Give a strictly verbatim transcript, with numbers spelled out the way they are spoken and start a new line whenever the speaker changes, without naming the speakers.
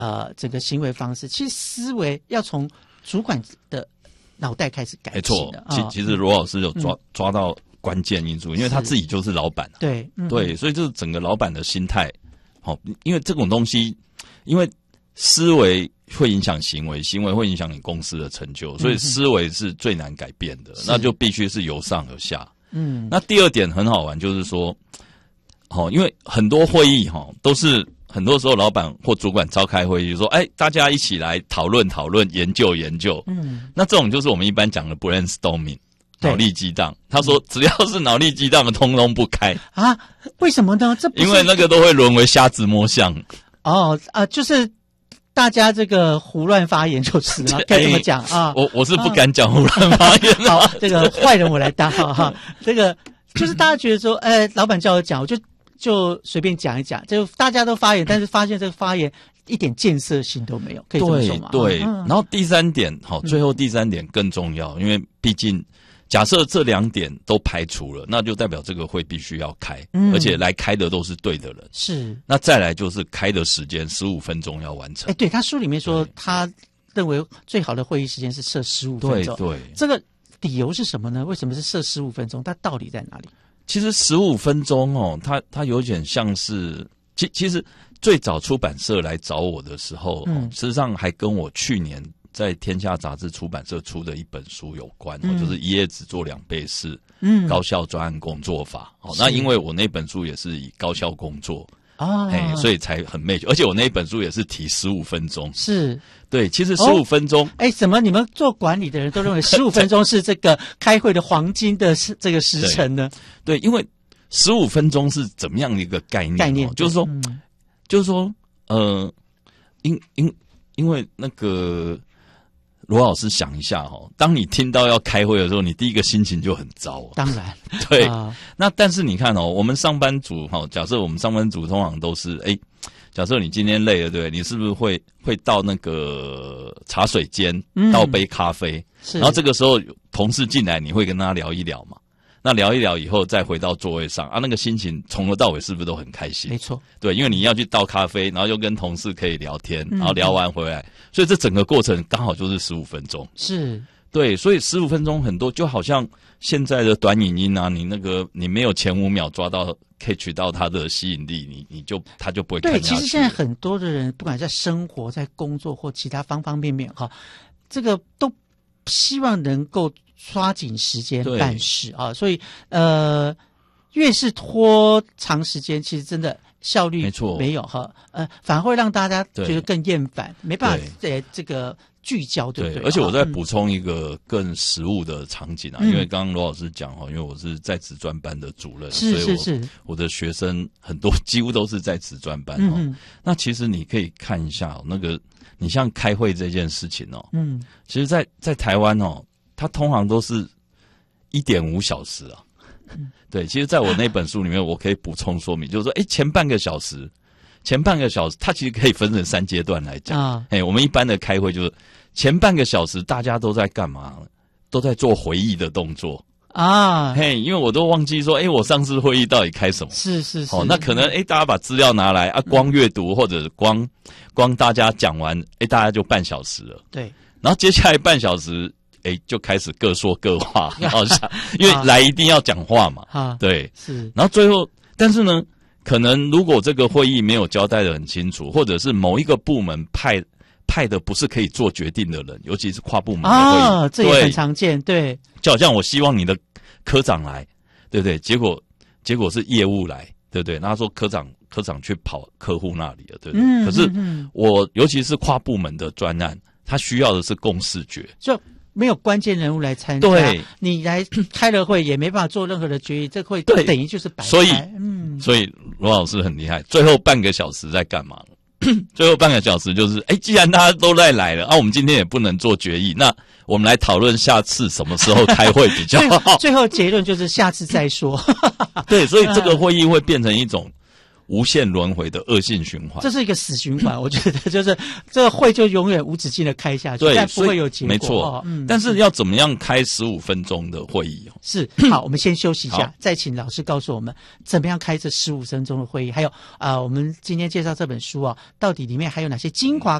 呃整个行为方式，其实思维要从主管的脑袋开始改进的。
没错，其其实罗老师有抓、嗯、抓到关键因素，因为他自己就是老板、啊，
对、嗯、
对，所以就是整个老板的心态，好、哦，因为这种东西，因为思维会影响行为，行为会影响你公司的成就，所以思维是最难改变的，嗯、那就必须是由上而下。嗯，那第二点很好玩，就是说，好、哦，因为很多会议哈、哦、都是。很多时候，老板或主管召开会议说：“哎，大家一起来讨论讨论、研究研究。”嗯，那这种就是我们一般讲的 brainstorming， 脑力激荡。他说，只要是脑力激荡的，通通不开
啊？为什么呢？这不是
因为那个都会沦为瞎子摸象。
哦啊、呃，就是大家这个胡乱发言就是了，该怎么讲啊？
我我是不敢讲胡乱发言、啊。
好，这个坏人我来当哈哈。这个就是大家觉得说，哎，老板叫我讲，我就。就随便讲一讲，就大家都发言，但是发现这个发言一点建设性都没有，可以这么说吗？
对对、
嗯。
然后第三点，好，最后第三点更重要，嗯、因为毕竟假设这两点都排除了，那就代表这个会必须要开，嗯、而且来开的都是对的人。是。那再来就是开的时间十五分钟要完成。哎，
对他书里面说，他认为最好的会议时间是设十五分钟。
对对。
这个理由是什么呢？为什么是设十五分钟？它道理在哪里？
其实十五分钟哦，它它有点像是，其其实最早出版社来找我的时候，嗯，事实上还跟我去年在天下杂志出版社出的一本书有关，嗯、就是一页只做两倍事，嗯，高效专案工作法。哦，那因为我那本书也是以高效工作。啊，哎，所以才很 match， 而且我那一本书也是提十五分钟，
是
对，其实十五分钟，
哎、哦，怎么你们做管理的人都认为十五分钟是这个开会的黄金的这个时辰呢？
对，对，因为十五分钟是怎么样的一个概念？
概念
就是说，
嗯、
就是说，呃，因因因为那个。罗老师想一下哦，当你听到要开会的时候，你第一个心情就很糟。
当然，
对。
啊、
那但是你看哦，我们上班族哈，假设我们上班族通常都是哎，假设你今天累了，对不对？你是不是会会到那个茶水间倒杯咖啡？是。然后这个时候同事进来，你会跟他聊一聊嘛？那聊一聊以后，再回到座位上啊，那个心情从头到尾是不是都很开心？
没错，
对，因为你要去倒咖啡，然后又跟同事可以聊天，然后聊完回来，嗯、所以这整个过程刚好就是十五分钟。
是，
对，所以十五分钟很多，就好像现在的短影音啊，你那个你没有前五秒抓到 catch 到它的吸引力，你你就他就不会看下去。
对，其实现在很多的人，不管在生活、在工作或其他方方面面，哈，这个都希望能够。抓紧时间办事啊，所以呃，越是拖长时间，其实真的效率没错没有哈，呃，反而会让大家觉得更厌烦，没办法在这个聚焦，对不对？
而且我再补充一个更实务的场景啊，嗯、因为刚刚罗老师讲哈，因为我是在职专班的主任，
是是是，
所以我我的学生很多几乎都是在职专班哦。嗯、那其实你可以看一下、哦、那个，你像开会这件事情哦，嗯，其实在在台湾哦。它通常都是 一点五小时啊，嗯、对，其实在我那本书里面，我可以补充说明，就是说，哎，前半个小时，前半个小时，它其实可以分成三阶段来讲啊。哎，我们一般的开会就是前半个小时，大家都在干嘛？都在做回忆的动作啊。嘿，因为我都忘记说，哎，我上次会议到底开什么？
是是是。
哦，那可能哎，大家把资料拿来啊，光阅读或者光光大家讲完，哎，大家就半小时了。
对。
然后接下来半小时。哎，就开始各说各话，好像因为来一定要讲话嘛，啊、对，是。然后最后，但是呢，可能如果这个会议没有交代得很清楚，或者是某一个部门派派的不是可以做决定的人，尤其是跨部门的会议，
啊，这也很常见，对。
就好像我希望你的科长来，对不对？结果结果是业务来，对不对？那他说科长科长去跑客户那里了，对不对？嗯、可是我尤其是跨部门的专案，他需要的是共识决，
就。没有关键人物来参加，对，你来开了会也没办法做任何的决议，这会等于就是白开。
所以，嗯，所以罗老师很厉害。最后半个小时在干嘛？最后半个小时就是，哎，既然大家都在来了，啊，我们今天也不能做决议，那我们来讨论下次什么时候开会比较好。
最后结论就是下次再说。
对，所以这个会议会变成一种无限轮回的恶性循环。
这是一个死循环，我觉得就是这个会就永远无止境的开下去，但不会有结果。
没错，哦嗯、但是要怎么样开十五分钟的会议？
是好，我们先休息一下，再请老师告诉我们怎么样开这十五分钟的会议，还有啊、呃，我们今天介绍这本书啊，到底里面还有哪些精华